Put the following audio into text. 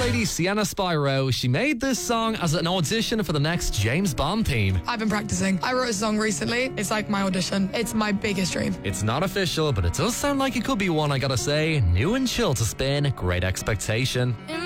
lady Sienna Spyro, she made this song as an audition for the next James Bond theme. I've been practicing. I wrote a song recently. It's like my audition. It's my biggest dream. It's not official, but it does sound like it could be one, I gotta say. New and chill to spin, great expectation.